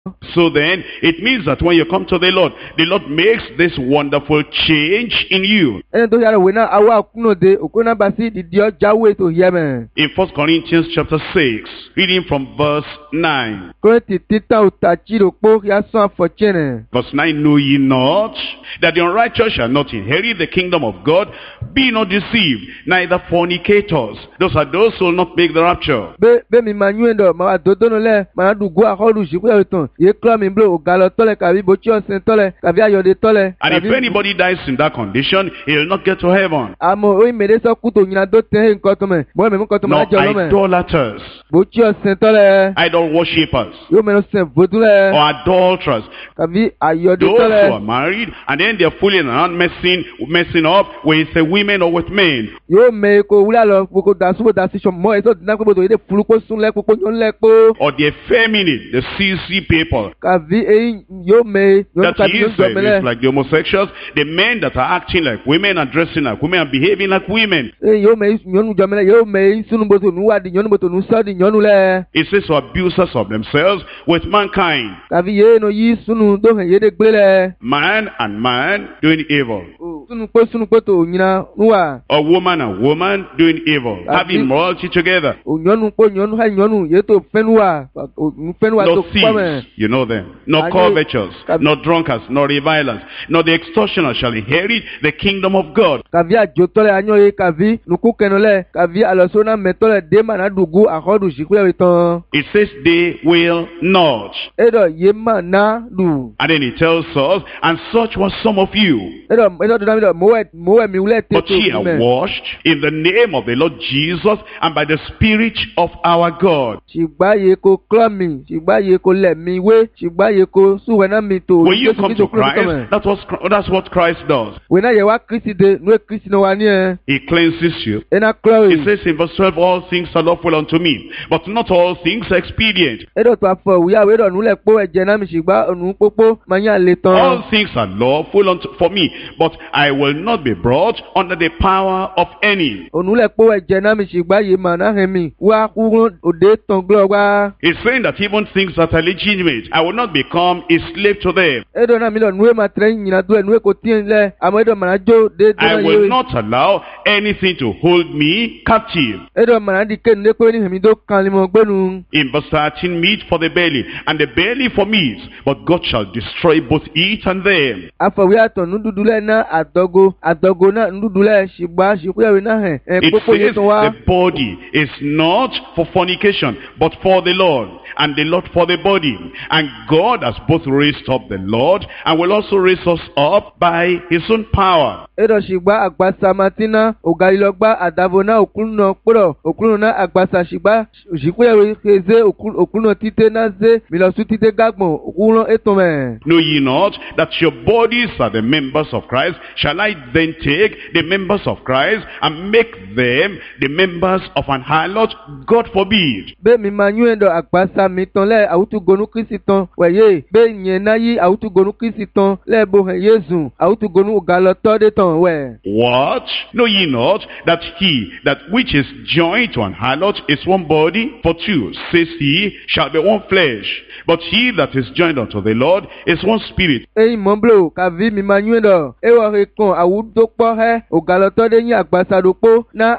So then, it means that when you come to the Lord makes this wonderful change in you. ẹni tó yára wẹ̀ náà awa àkúnnòde òkúnná bá sí ìdí ọjàwé tó yẹ mẹ́. In 1 Corinthians chapter 6, reading from verse 9. kọ́ńtì títà òtàjì òpó yà sàn àfọ̀chẹ́nẹ̀. Verse 9, know ye not that the unrighteous shall not inherit the kingdom of God? Be not deceived, neither fornicators. Those are those who will not make the rapture. bẹ́ẹ̀ mi máa yún ẹ̀dọ̀ màá dòdòdò lẹ̀ màá dùgbò àkọ́lù ṣìkúyà ìtàn yé kílọ̀ mi blo ògàlọ̀ tọ́lẹ̀ kàbí bòtí ọ̀sìn tọ́lẹ̀ kàbí ayọ̀dẹ tọ́lẹ̀. And if anybody dies in that condition, he will not get to heaven. àmọ́ oyin mèdè sọ kútó yìnyín àdó tẹ́ nǹkan tó mẹ́ bọ́ mẹ́mú nǹkan tó No máa jẹ́ ọlọ́mẹ́. idolaters, bòtí ọ̀sìn tọ́lẹ̀ idol worshippers, yóò mẹ́nu sẹ̀ vodúlẹ̀ or adulterers. kàbí ayọ̀dẹ Those tọ́lẹ̀. who are married and then they're fooling around, messing up with women or with men. yóò mẹ ko wúlò àlọ́ gbogbo dasúbò dasísọ mọ́ ẹ̀ tó dín náà pé bòtò yìí dé fúlùkó súnlẹ̀ kókó yóò lẹ̀ kó. Or the effeminate, the CC people. kàbí eyín yóò mẹ yóò That kàbí yóò is, jọmẹlẹ. it's like the homosexuals, the men that are acting like women and dressing like women and behaving like women. yóò mẹ yóò jọmẹlẹ yóò mẹ sunu bòtò nuwadi yóò bòtò nusọdi yóò lẹ. It says to abusers of themselves with mankind. kàbí yéé no yí sunu tó hàn yéé dé gbé lẹ. Man and man doing evil. sunu pé tó nyina nuwa. A woman and woman doing evil. Having morality together. ònyɔnu pé nyɔnu hã nyɔnu yéé tó fɛnuwa fɛnuwa tó No kpɔmɛ. thieves, you know them. No covetous, no drunkards, no revilers, no the extortioners shall inherit the kingdom of God. kàbí àjòtɔlɛ anyɔ ye kàbí nuku kɛnɛlɛ kàbí alɔsona mɛtɔlɛ dèmà na dugu àkɔdu sikulɛ tán. It says they will not. edɔ yéma na du. And then he tells us, and such was some of you. edɔ donna mi dɔ mowɛ mi wulɛ But tètè ye are kumɛ. washed in the name of the Lord Jesus and by the Spirit of our God. Ṣìgbà ye ko klɔ mi ṣìgbà ye ko lɛ mi wé ṣìgbà ye ko suwɛna mi tó. When you come to Christ, that's what Christ does. wena yɛ wa kristi de nu ye kristi na wa ni yɛ. He cleanses you. ena klɔ He yi. says in verse 12, all things are lawful unto me, but not all things are expedient. edɔ tó afɔ wuyawo edɔ nu lɛ kpó ɛdze na mi ṣìgbà nu kpókpó ma nya le tán. All things are lawful for me, but I will not be brought under the power of any. onu lɛ kpó ɛdze na mi ṣìgbà ye ma na hɛ mi wa kú òde tán glɔ wa. He's saying that even things that are legitimate, I will not become a slave to them. edɔ na mi lɔ nu ye ma trɛ nyina do ɛ nu ye ko tiɛ lɛ àmọ́ edɔ mana dzo de I dɔn will ye. not allow anything to hold me captive. edɔ mana di ke nu de kpé ni hɛmi do kan limɔ gbɛnu. In verse 13, meat for the belly, and the belly for meat, but God shall destroy both it and them. afɔ wuyatɔ nududu lɛ na adɔgo na nududu lɛ ṣìgbà ṣìkúyàwó na hɛ ɛ It kpókpó ye says tán wa. the body is not for fornication, but for the Lord, and the Lord for the body. And God has both raised up the Lord, and will also raise us up by his own power. edɔ ṣìgbà agbasa matina ogalilɔgba adavo na okulunɔ kpɔdɔ okulunɔ na agbasa ṣìgbà ṣìkúyàwó keze okulunɔ tite na ze milɔsu tite gagbɔn okulunɔ etɔn mɛ. Know ye not that your bodies are the members of Christ? Shall I then take the members of Christ and make them the members of an harlot? God forbid. bẹ́ẹ̀ mi máa yún ẹ̀dọ̀ àgbàsá mi tán lẹ́ àwùtúgonu kristi tán wẹ̀yẹ́ bẹ́ẹ̀ yẹn náà yí àwùtúgonu kristi tán lẹ́ẹ̀bù hẹ̀ yézùn àwùtúgonu ògàlọ́tọ́ dé tán wẹ̀. What? Know ye not that he that which is joined to an harlot is one body? For two, says he, shall be one flesh. But he that is joined unto the Lord is one spirit. eyín mọ́bílò kàví mi máa yún ẹ̀dọ̀ ewọ́ rẹ̀ kan àwùdókpọ́ hẹ́ ògàlọ́tọ́ dé yín àgbàsádókpó ná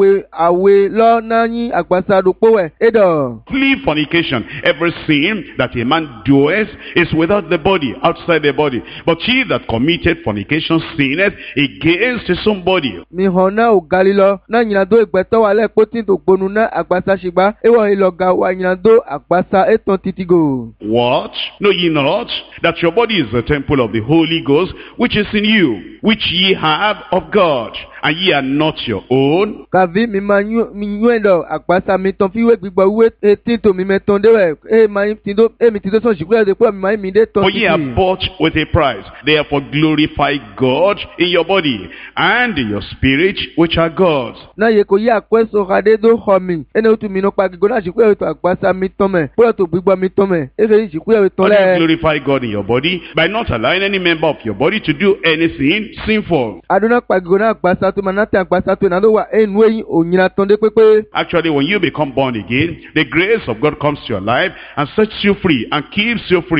àwẹ̀ lọ́ ná yín àgbàsádókpó wẹ̀ ẹ̀dọ̀. Flee fornication. Every sin that a man doeth is without the body, outside the body. But he that committed fornication sinneth against his own body. mi hàn náà ògàlílọ náà nyìnàdó ìgbẹ́tọ́ wà lẹ́ẹ̀kpó tí tó gbónu náà àgbàsá ṣìgbà ewọ́ ìlọ̀gà wà nyìnàdó àgbàsá ètò títí What? Know ye not that your body is the temple of the Holy Ghost, which is in you, which ye have of God, and ye are not your own? kàví mi máa yún ẹ̀dọ̀ àgbàsá mi tán fíwé gbígbọ́ wíwé etí tó mi mẹ́tàn déwẹ̀ mi ti tó sàn ṣìkúrẹ́ ẹ̀dẹ̀ pé mi máa mi dé tán For ye are bought with a price. Therefore glorify God in your body and in your spirit, which are God's. náà yẹ kó yí àpẹ́sọ̀ adé tó họ mi ẹni ó tún mi náà pàgígó náà ṣìkúrẹ́ ẹ̀dọ̀ àgbàsá mi tán mẹ́ pọ́lọ̀ tó gbígbọ́ mi tán mẹ́ ẹ̀fẹ̀ ṣìkúrẹ́ ẹ̀dọ̀ tán How do you lẹ́. glorify God in your body? By not allowing any member of your body to do anything sinful. Adona pagona agbasato manati agbasato na lo wa enu eyin onyina tonde pepe. Actually, when you become born again, the grace of God comes to your life and sets you free and keeps you free.